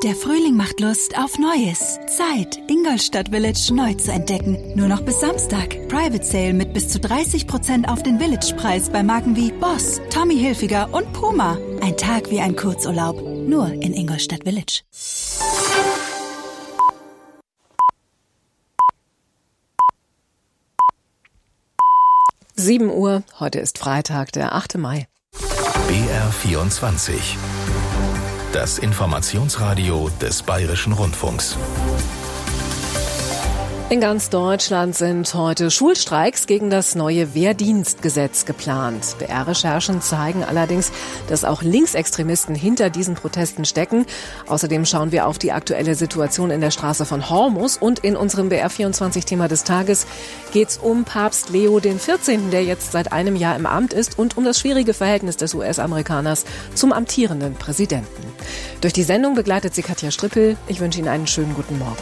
Der Frühling macht Lust auf Neues. Zeit, Ingolstadt Village neu zu entdecken. Nur noch bis Samstag. Private Sale mit bis zu 30% auf den Village-Preis bei Marken wie Boss, Tommy Hilfiger und Puma. Ein Tag wie ein Kurzurlaub. Nur in Ingolstadt Village. Uhr, heute ist Freitag, der 8. Mai. BR24. Das Informationsradio des Bayerischen Rundfunks. In ganz Deutschland sind heute Schulstreiks gegen das neue Wehrdienstgesetz geplant. BR-Recherchen zeigen allerdings, dass auch Linksextremisten hinter diesen Protesten stecken. Außerdem schauen wir auf die aktuelle Situation in der Straße von Hormus. Und in unserem BR24-Thema des Tages geht's um Papst Leo XIV., der jetzt seit einem Jahr im Amt ist, und um das schwierige Verhältnis des US-Amerikaners zum amtierenden Präsidenten. Durch die Sendung begleitet sie Katja Strippel. Ich wünsche Ihnen einen schönen guten Morgen.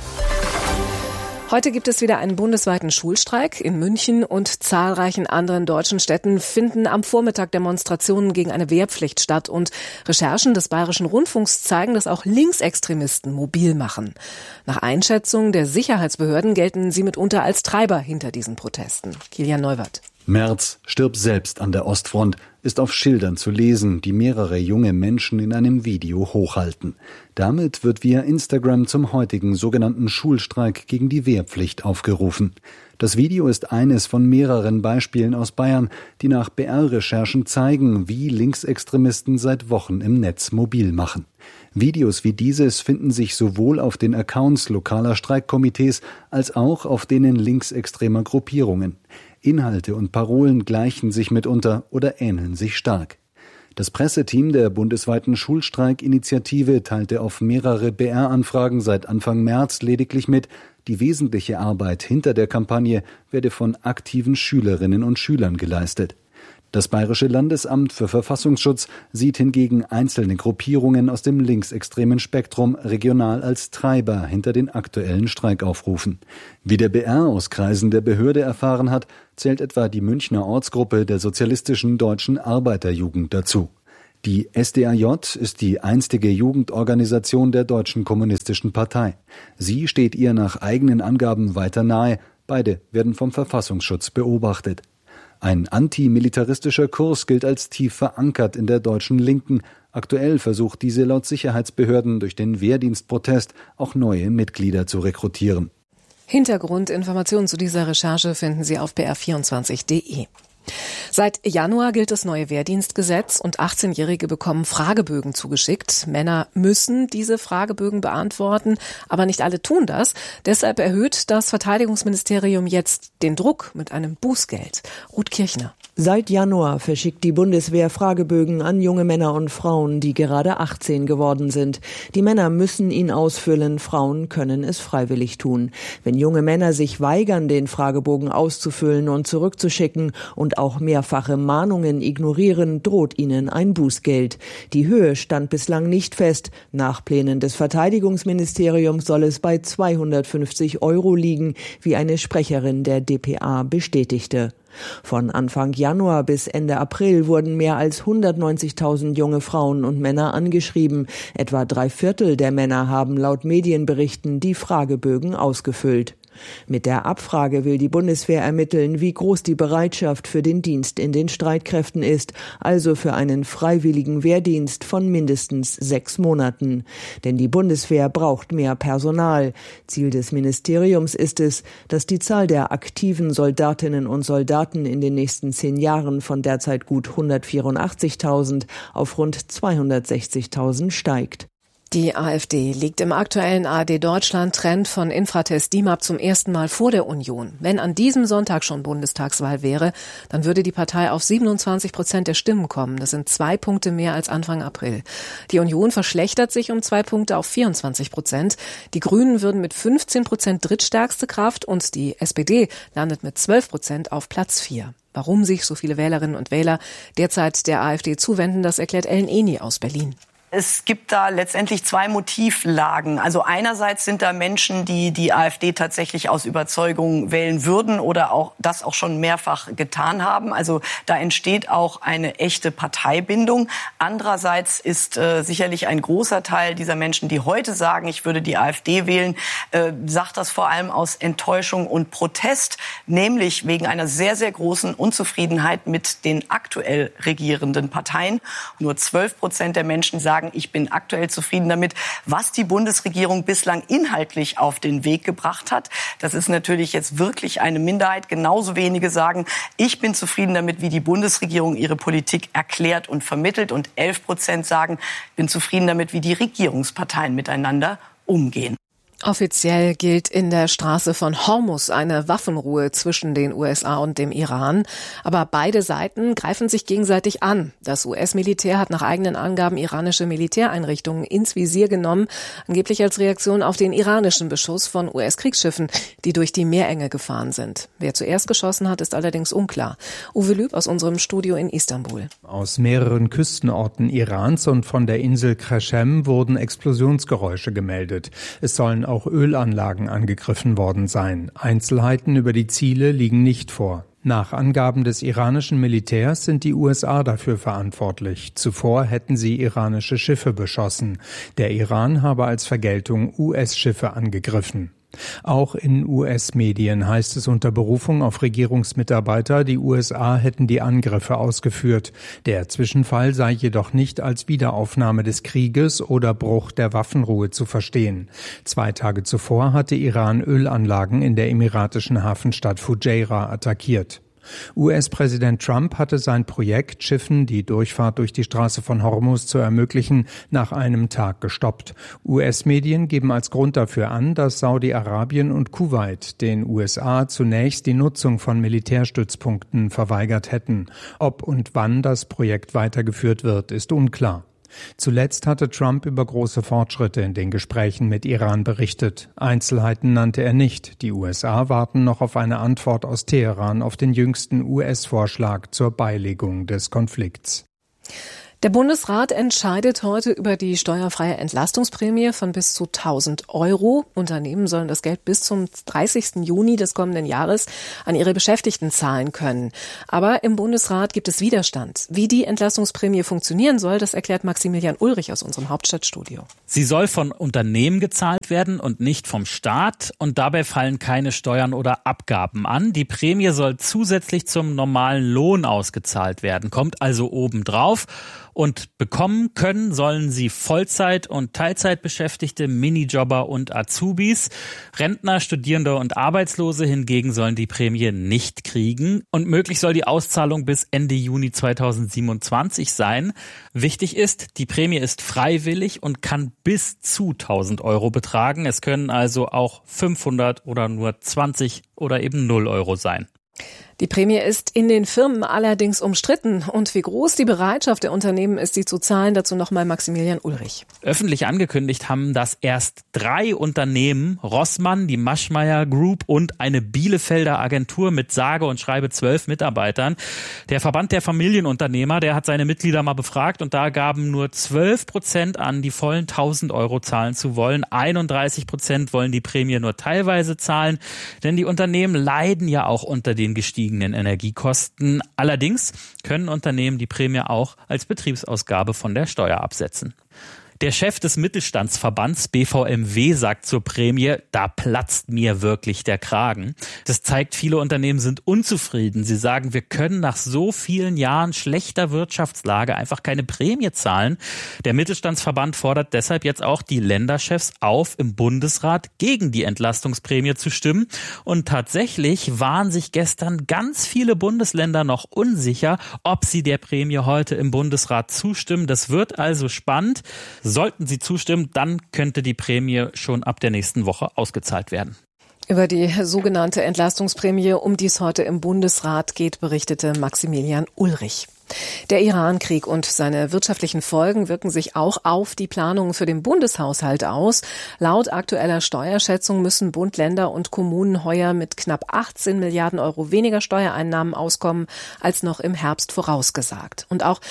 Heute gibt es wieder einen bundesweiten Schulstreik. In München und zahlreichen anderen deutschen Städten finden am Vormittag Demonstrationen gegen eine Wehrpflicht statt. Und Recherchen des Bayerischen Rundfunks zeigen, dass auch Linksextremisten mobil machen. Nach Einschätzung der Sicherheitsbehörden gelten sie mitunter als Treiber hinter diesen Protesten. Kilian Neuwirth. Merz stirbt selbst an der Ostfront, ist auf Schildern zu lesen, die mehrere junge Menschen in einem Video hochhalten. Damit wird via Instagram zum heutigen sogenannten Schulstreik gegen die Wehrpflicht aufgerufen. Das Video ist eines von mehreren Beispielen aus Bayern, die nach BR-Recherchen zeigen, wie Linksextremisten seit Wochen im Netz mobil machen. Videos wie dieses finden sich sowohl auf den Accounts lokaler Streikkomitees als auch auf denen linksextremer Gruppierungen. Inhalte und Parolen gleichen sich mitunter oder ähneln sich stark. Das Presseteam der bundesweiten Schulstreikinitiative teilte auf mehrere BR-Anfragen seit Anfang März lediglich mit, die wesentliche Arbeit hinter der Kampagne werde von aktiven Schülerinnen und Schülern geleistet. Das Bayerische Landesamt für Verfassungsschutz sieht hingegen einzelne Gruppierungen aus dem linksextremen Spektrum regional als Treiber hinter den aktuellen Streikaufrufen. Wie der BR aus Kreisen der Behörde erfahren hat, zählt etwa die Münchner Ortsgruppe der Sozialistischen Deutschen Arbeiterjugend dazu. Die SDAJ ist die einstige Jugendorganisation der Deutschen Kommunistischen Partei. Sie steht ihr nach eigenen Angaben weiter nahe. Beide werden vom Verfassungsschutz beobachtet. Ein antimilitaristischer Kurs gilt als tief verankert in der deutschen Linken. Aktuell versucht diese laut Sicherheitsbehörden durch den Wehrdienstprotest auch neue Mitglieder zu rekrutieren. Hintergrundinformationen zu dieser Recherche finden Sie auf br24.de. Seit Januar gilt das neue Wehrdienstgesetz und 18-Jährige bekommen Fragebögen zugeschickt. Männer müssen diese Fragebögen beantworten, aber nicht alle tun das. Deshalb erhöht das Verteidigungsministerium jetzt den Druck mit einem Bußgeld. Ruth Kirchner. Seit Januar verschickt die Bundeswehr Fragebögen an junge Männer und Frauen, die gerade 18 geworden sind. Die Männer müssen ihn ausfüllen, Frauen können es freiwillig tun. Wenn junge Männer sich weigern, den Fragebogen auszufüllen und zurückzuschicken und auch mehrfache Mahnungen ignorieren, droht ihnen ein Bußgeld. Die Höhe stand bislang nicht fest. Nach Plänen des Verteidigungsministeriums soll es bei 250 € liegen, wie eine Sprecherin der dpa bestätigte. Von Anfang Januar bis Ende April wurden mehr als 190.000 junge Frauen und Männer angeschrieben. Etwa 3/4 der Männer haben laut Medienberichten die Fragebögen ausgefüllt. Mit der Abfrage will die Bundeswehr ermitteln, wie groß die Bereitschaft für den Dienst in den Streitkräften ist, also für einen freiwilligen Wehrdienst von mindestens 6 Monaten. Denn die Bundeswehr braucht mehr Personal. Ziel des Ministeriums ist es, dass die Zahl der aktiven Soldatinnen und Soldaten in den nächsten 10 Jahren von derzeit gut 184.000 auf rund 260.000 steigt. Die AfD liegt im aktuellen ARD-Deutschland-Trend von Infratest DIMAP zum ersten Mal vor der Union. Wenn an diesem Sonntag schon Bundestagswahl wäre, dann würde die Partei auf 27% der Stimmen kommen. Das sind 2 Punkte mehr als Anfang April. Die Union verschlechtert sich um 2 Punkte auf 24%. Die Grünen würden mit 15% drittstärkste Kraft und die SPD landet mit 12% auf Platz 4. Warum sich so viele Wählerinnen und Wähler derzeit der AfD zuwenden, das erklärt Ellen Eni aus Berlin. Es gibt da letztendlich zwei Motivlagen. Also einerseits sind da Menschen, die die AfD tatsächlich aus Überzeugung wählen würden oder auch das auch schon mehrfach getan haben. Also da entsteht auch eine echte Parteibindung. Andererseits ist sicherlich ein großer Teil dieser Menschen, die heute sagen, ich würde die AfD wählen, sagt das vor allem aus Enttäuschung und Protest, nämlich wegen einer sehr, sehr großen Unzufriedenheit mit den aktuell regierenden Parteien. Nur 12% der Menschen sagen, ich bin aktuell zufrieden damit, was die Bundesregierung bislang inhaltlich auf den Weg gebracht hat. Das ist natürlich jetzt wirklich eine Minderheit. Genauso wenige sagen, ich bin zufrieden damit, wie die Bundesregierung ihre Politik erklärt und vermittelt. Und 11% sagen, ich bin zufrieden damit, wie die Regierungsparteien miteinander umgehen. Offiziell gilt in der Straße von Hormuz eine Waffenruhe zwischen den USA und dem Iran. Aber beide Seiten greifen sich gegenseitig an. Das US-Militär hat nach eigenen Angaben iranische Militäreinrichtungen ins Visier genommen, angeblich als Reaktion auf den iranischen Beschuss von US-Kriegsschiffen, die durch die Meerenge gefahren sind. Wer zuerst geschossen hat, ist allerdings unklar. Uwe Lüb aus unserem Studio in Istanbul. Aus mehreren Küstenorten Irans und von der Insel Qashem wurden Explosionsgeräusche gemeldet. Es sollen auch Ölanlagen angegriffen worden sein. Einzelheiten über die Ziele liegen nicht vor. Nach Angaben des iranischen Militärs sind die USA dafür verantwortlich. Zuvor hätten sie iranische Schiffe beschossen. Der Iran habe als Vergeltung US-Schiffe angegriffen. Auch in US-Medien heißt es unter Berufung auf Regierungsmitarbeiter, die USA hätten die Angriffe ausgeführt. Der Zwischenfall sei jedoch nicht als Wiederaufnahme des Krieges oder Bruch der Waffenruhe zu verstehen. 2 Tage zuvor hatte Iran Ölanlagen in der emiratischen Hafenstadt Fujairah attackiert. US-Präsident Trump hatte sein Projekt, Schiffen die Durchfahrt durch die Straße von Hormuz zu ermöglichen, nach einem Tag gestoppt. US-Medien geben als Grund dafür an, dass Saudi-Arabien und Kuwait den USA zunächst die Nutzung von Militärstützpunkten verweigert hätten. Ob und wann das Projekt weitergeführt wird, ist unklar. Zuletzt hatte Trump über große Fortschritte in den Gesprächen mit Iran berichtet. Einzelheiten nannte er nicht. Die USA warten noch auf eine Antwort aus Teheran auf den jüngsten US-Vorschlag zur Beilegung des Konflikts. Der Bundesrat entscheidet heute über die steuerfreie Entlastungsprämie von bis zu 1.000 €. Unternehmen sollen das Geld bis zum 30. Juni des kommenden Jahres an ihre Beschäftigten zahlen können. Aber im Bundesrat gibt es Widerstand. Wie die Entlastungsprämie funktionieren soll, das erklärt Maximilian Ulrich aus unserem Hauptstadtstudio. Sie soll von Unternehmen gezahlt werden und nicht vom Staat. Und dabei fallen keine Steuern oder Abgaben an. Die Prämie soll zusätzlich zum normalen Lohn ausgezahlt werden, kommt also obendrauf. Und bekommen können sollen sie Vollzeit- und Teilzeitbeschäftigte, Minijobber und Azubis. Rentner, Studierende und Arbeitslose hingegen sollen die Prämie nicht kriegen. Und möglich soll die Auszahlung bis Ende Juni 2027 sein. Wichtig ist, die Prämie ist freiwillig und kann bis zu 1.000 € betragen. Es können also auch 500 oder nur 20 oder eben 0 € sein. Die Prämie ist in den Firmen allerdings umstritten. Und wie groß die Bereitschaft der Unternehmen ist, sie zu zahlen, dazu nochmal Maximilian Ulrich. Öffentlich angekündigt haben das erst 3 Unternehmen, Rossmann, die Maschmeyer Group und eine Bielefelder Agentur mit sage und schreibe 12 Mitarbeitern. Der Verband der Familienunternehmer, der hat seine Mitglieder mal befragt und da gaben nur 12% an, die vollen 1.000 € zahlen zu wollen. 31% wollen die Prämie nur teilweise zahlen, denn die Unternehmen leiden ja auch unter den gestiegenen Energiekosten. Allerdings können Unternehmen die Prämie auch als Betriebsausgabe von der Steuer absetzen. Der Chef des Mittelstandsverbands BVMW sagt zur Prämie, da platzt mir wirklich der Kragen. Das zeigt, viele Unternehmen sind unzufrieden. Sie sagen, wir können nach so vielen Jahren schlechter Wirtschaftslage einfach keine Prämie zahlen. Der Mittelstandsverband fordert deshalb jetzt auch die Länderchefs auf, im Bundesrat gegen die Entlastungsprämie zu stimmen. Und tatsächlich waren sich gestern ganz viele Bundesländer noch unsicher, ob sie der Prämie heute im Bundesrat zustimmen. Das wird also spannend. Sollten sie zustimmen, dann könnte die Prämie schon ab der nächsten Woche ausgezahlt werden. Über die sogenannte Entlastungsprämie, um die es heute im Bundesrat geht, berichtete Maximilian Ulrich. Der Iran-Krieg und seine wirtschaftlichen Folgen wirken sich auch auf die Planungen für den Bundeshaushalt aus. Laut aktueller Steuerschätzung müssen Bund, Länder und Kommunen heuer mit knapp 18 Milliarden Euro weniger Steuereinnahmen auskommen als noch im Herbst vorausgesagt. Und auch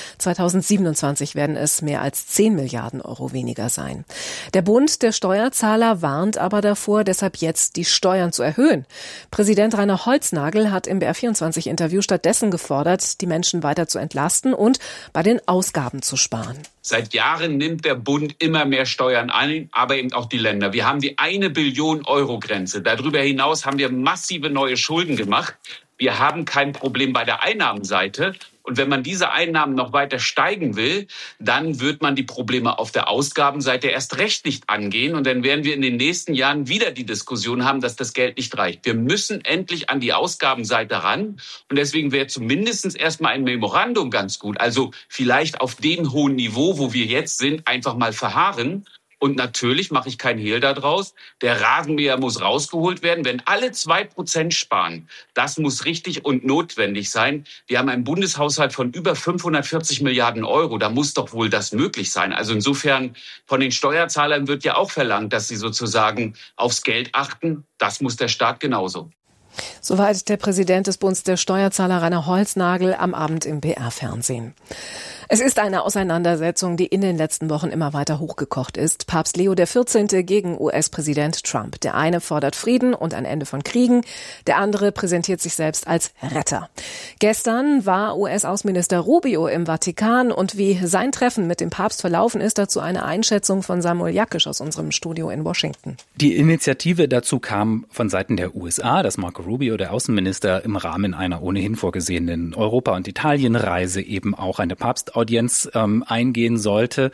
2027 werden es mehr als 10 Milliarden Euro weniger sein. Der Bund der Steuerzahler warnt aber davor, deshalb jetzt die Steuern zu erhöhen. Präsident Rainer Holznagel hat im BR24-Interview stattdessen gefordert, die Menschen weiter zu entlasten und bei den Ausgaben zu sparen. Seit Jahren nimmt der Bund immer mehr Steuern ein, aber eben auch die Länder. Wir haben die 1 Billion Euro Grenze. Darüber hinaus haben wir massive neue Schulden gemacht. Wir haben kein Problem bei der Einnahmenseite. Und wenn man diese Einnahmen noch weiter steigen will, dann wird man die Probleme auf der Ausgabenseite erst recht nicht angehen. Und dann werden wir in den nächsten Jahren wieder die Diskussion haben, dass das Geld nicht reicht. Wir müssen endlich an die Ausgabenseite ran. Und deswegen wäre zumindest erstmal ein Memorandum ganz gut. Also vielleicht auf dem hohen Niveau, wo wir jetzt sind, einfach mal verharren. Und natürlich mache ich kein Hehl daraus. Der Rasenmäher muss rausgeholt werden. Wenn alle 2% sparen, das muss richtig und notwendig sein. Wir haben einen Bundeshaushalt von über 540 Milliarden Euro. Da muss doch wohl das möglich sein. Also insofern von den Steuerzahlern wird ja auch verlangt, dass sie sozusagen aufs Geld achten. Das muss der Staat genauso. Soweit der Präsident des Bundes der Steuerzahler Rainer Holznagel am Abend im BR-Fernsehen. Es ist eine Auseinandersetzung, die in den letzten Wochen immer weiter hochgekocht ist. Papst Leo XIV. Gegen US-Präsident Trump. Der eine fordert Frieden und ein Ende von Kriegen. Der andere präsentiert sich selbst als Retter. Gestern war US-Außenminister Rubio im Vatikan und wie sein Treffen mit dem Papst verlaufen ist, dazu eine Einschätzung von Samuel Jakisch aus unserem Studio in Washington. Die Initiative dazu kam von Seiten der USA, dass Marco Rubio, der Außenminister, im Rahmen einer ohnehin vorgesehenen Europa- und Italienreise eben auch eine Papstaudienz eingehen sollte.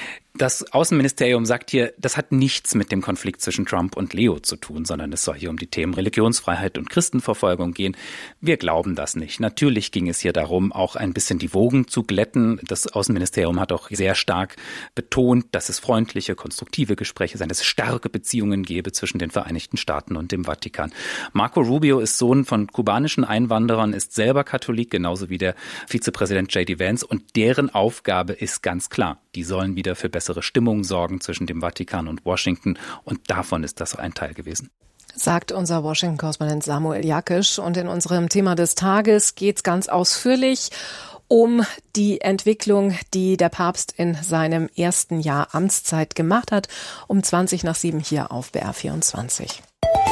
Das Außenministerium sagt hier, das hat nichts mit dem Konflikt zwischen Trump und Leo zu tun, sondern es soll hier um die Themen Religionsfreiheit und Christenverfolgung gehen. Wir glauben das nicht. Natürlich ging es hier darum, auch ein bisschen die Wogen zu glätten. Das Außenministerium hat auch sehr stark betont, dass es freundliche, konstruktive Gespräche seien, dass es starke Beziehungen gebe zwischen den Vereinigten Staaten und dem Vatikan. Marco Rubio ist Sohn von kubanischen Einwanderern, ist selber Katholik, genauso wie der Vizepräsident J.D. Vance. Und deren Aufgabe ist ganz klar, die sollen wieder für bessere Stimmung sorgen zwischen dem Vatikan und Washington. Und davon ist das ein Teil gewesen. Sagt unser Washington-Korrespondent Samuel Jakisch. Und in unserem Thema des Tages geht es ganz ausführlich um die Entwicklung, die der Papst in seinem ersten Jahr Amtszeit gemacht hat. Um 7:20 hier auf BR24.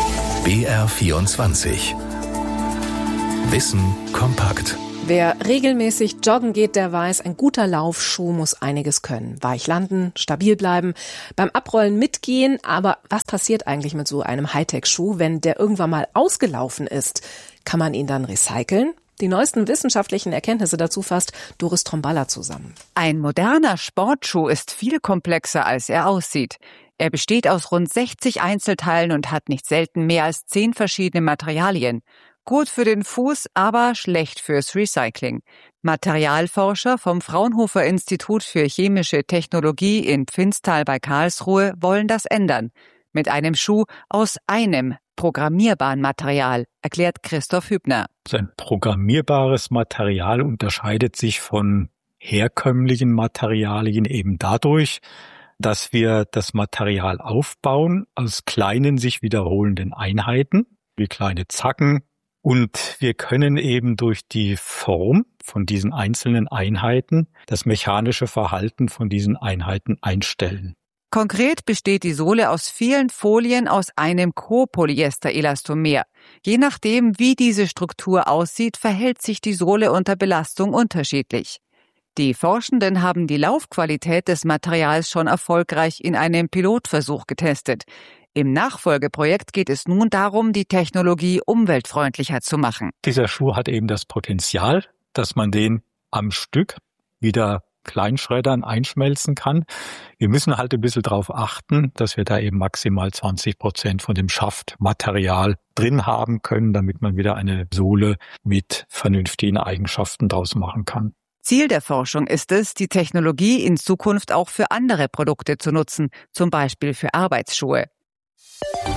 BR24. Wissen kompakt. Wer regelmäßig joggen geht, der weiß, ein guter Laufschuh muss einiges können. Weich landen, stabil bleiben, beim Abrollen mitgehen. Aber was passiert eigentlich mit so einem Hightech-Schuh, wenn der irgendwann mal ausgelaufen ist? Kann man ihn dann recyceln? Die neuesten wissenschaftlichen Erkenntnisse dazu fasst Doris Tromballa zusammen. Ein moderner Sportschuh ist viel komplexer, als er aussieht. Er besteht aus rund 60 Einzelteilen und hat nicht selten mehr als 10 verschiedene Materialien. Gut für den Fuß, aber schlecht fürs Recycling. Materialforscher vom Fraunhofer Institut für chemische Technologie in Pfinztal bei Karlsruhe wollen das ändern. Mit einem Schuh aus einem programmierbaren Material, erklärt Christoph Hübner. Ein programmierbares Material unterscheidet sich von herkömmlichen Materialien eben dadurch, dass wir das Material aufbauen aus kleinen, sich wiederholenden Einheiten, wie kleine Zacken. Und wir können eben durch die Form von diesen einzelnen Einheiten das mechanische Verhalten von diesen Einheiten einstellen. Konkret besteht die Sohle aus vielen Folien aus einem Copolyester-Elastomer. Je nachdem, wie diese Struktur aussieht, verhält sich die Sohle unter Belastung unterschiedlich. Die Forschenden haben die Laufqualität des Materials schon erfolgreich in einem Pilotversuch getestet. Im Nachfolgeprojekt geht es nun darum, die Technologie umweltfreundlicher zu machen. Dieser Schuh hat eben das Potenzial, dass man den am Stück wieder kleinschreddern, einschmelzen kann. Wir müssen halt ein bisschen darauf achten, dass wir da eben maximal 20% von dem Schaftmaterial drin haben können, damit man wieder eine Sohle mit vernünftigen Eigenschaften draus machen kann. Ziel der Forschung ist es, die Technologie in Zukunft auch für andere Produkte zu nutzen, zum Beispiel für Arbeitsschuhe.